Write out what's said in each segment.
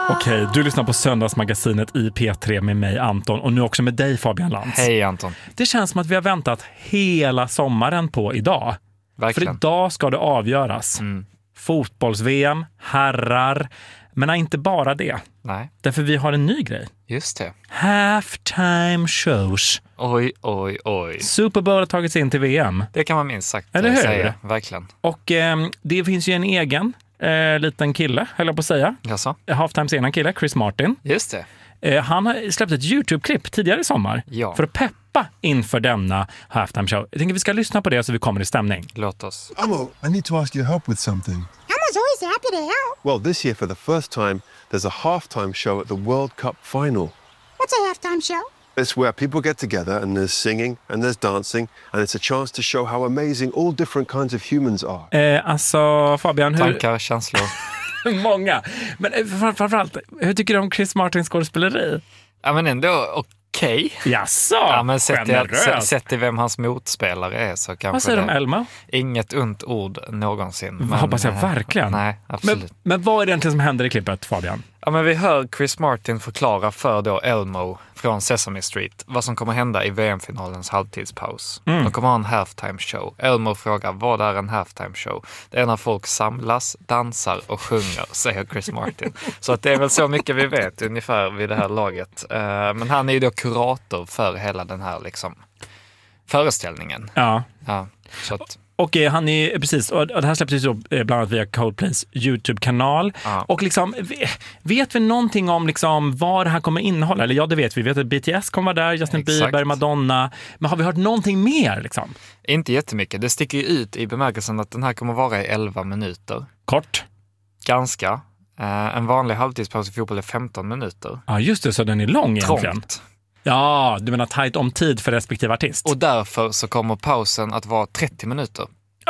Okej, du lyssnar på Söndagsmagasinet i P3 med mig Anton och nu också med dig Fabian Lantz. Hej Anton. Det känns som att vi har väntat hela sommaren på idag. Verkligen. För idag ska det avgöras. Fotbolls-VM, herrar, men inte bara det. Nej. Därför vi har en ny grej. Just det. Halftime shows. Oj, oj, oj. Super Bowl har tagits in till VM. Det kan man minst sagt Eller hur? säga. Verkligen. Och det finns ju en egen liten kille, höll jag på att säga. Jaså? Halftimes ena kille, Chris Martin. Just det. Han har släppt ett YouTube-klipp tidigare i sommar för att peppa inför denna halftime show. Jag tänker vi ska lyssna på det så vi kommer i stämning. Låt oss. Elmo, I need to ask your help with something. Elmo's always happy to help. Well, this year for the first time, there's a halftime show at the World Cup final. What's a halftime show? It's where people get together and there's singing and there's dancing and it's a chance to show how amazing all different kinds of humans are. Alltså Fabian, Tankar, känslor. Många. Men framförallt, hur tycker du om Chris Martins skådespeleri? Ja, men ändå okej. Jaså, ja, men generöst. sett till vem hans motspelare är så kanske. Vad säger du om Elmo? Inget ont ord någonsin. Men, hoppas jag verkligen. Nej, absolut. Men vad är det egentligen som händer i klippet, Fabian? Ja, men vi hör Chris Martin förklara för då Elmo från Sesame Street vad som kommer hända i VM-finalens halvtidspaus. De kommer ha en halftime show. Elmo frågar, vad är en halftime show? Det är när folk samlas, dansar och sjunger, säger Chris Martin. Så att det är väl så mycket vi vet ungefär vid det här laget. Men han är ju då kurator för hela den här liksom föreställningen. Ja. Så att... Och han är precis, och det här släpptes ju bland annat via Coldplays YouTube-kanal. Ja. Och liksom, vet vi någonting om liksom vad det här kommer innehålla? Eller ja, det vet vi. Vi vet att BTS kommer vara där, Justin Bieber, Madonna. Men har vi hört någonting mer liksom? Inte jättemycket. Det sticker ju ut i bemärkelsen att den här kommer vara i 11 minuter. Kort. Ganska. En vanlig halvtidspaus i fotboll är 15 minuter. Ja, just det. Så den är lång egentligen. Trångt. Ja, du menar tajt om tid för respektive artist. Och därför så kommer pausen att vara 30 minuter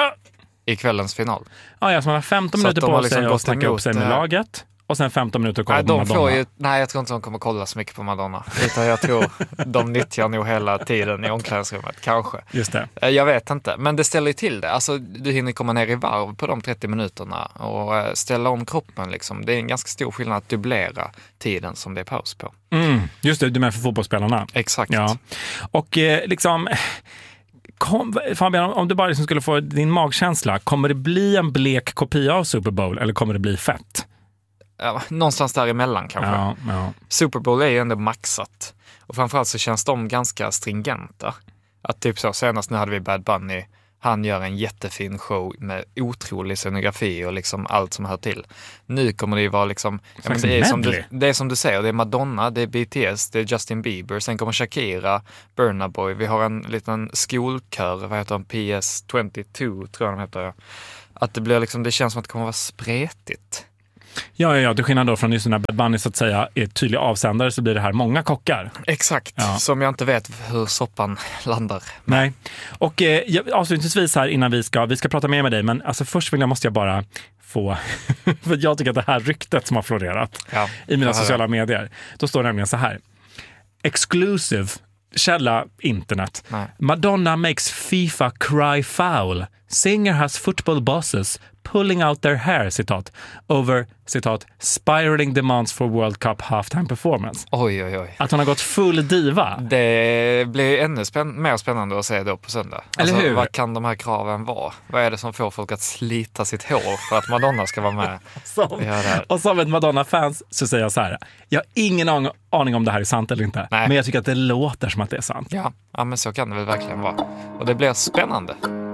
i kvällens final. Ja, så man har 15 minuter på sig att snacka upp sig med laget. Och sen 15 minuter kolla på Madonna. Nej, jag tror inte de kommer kolla så mycket på Madonna. Utan jag tror de nyttjar nog hela tiden i omklädningsrummet, kanske. Just det. Jag vet inte, men det ställer ju till det. Alltså, du hinner komma ner i varv på de 30 minuterna och ställa om kroppen. Liksom. Det är en ganska stor skillnad att dubblera tiden som det är paus på. Just det, du menar för fotbollsspelarna. Exakt. Ja. Och liksom... Fabian, om du bara liksom skulle få din magkänsla, kommer det bli en blek kopia av Super Bowl eller kommer det bli fett? Ja, någonstans däremellan kanske. Ja. Super Bowl är ju ändå maxat. Och framförallt så känns de ganska stringenta. Att typ så, senast nu hade vi Bad Bunny. Han gör en jättefin show med otrolig scenografi och liksom allt som hör till. Nu kommer det ju vara liksom... Ja, men det är som du säger, det är Madonna, det är BTS, det är Justin Bieber. Sen kommer Shakira, Burna Boy. Vi har en liten skolkör, vad heter de? PS22 tror jag de heter. Att det blir liksom, det känns som att det kommer vara spretigt. Ja, till skillnad då från just när Bad Bunny så att säga är tydlig avsändare så blir det här många kockar. Exakt, som jag inte vet hur soppan landar. Nej, och avslutningsvis här innan vi ska prata mer med dig, men alltså först måste jag bara få, för jag tycker att det här ryktet som har florerat i mina sociala medier, då står det nämligen så här: exclusive, källa internet. Nej. Madonna makes FIFA cry foul. Singer has football bosses pulling out their hair, citat, over, citat, spiraling demands for World Cup halftime performance. Oj. Att hon har gått full diva. Det blir ännu mer spännande att se då på söndag. Eller hur? Vad kan de här kraven vara? Vad är det som får folk att slita sitt hår för att Madonna ska vara med? Och som ett Madonna-fans så säger jag så här: jag har ingen aning om det här är sant eller inte. Nej. Men jag tycker att det låter som att det är sant. Ja, men så kan det väl verkligen vara. Och det blir spännande.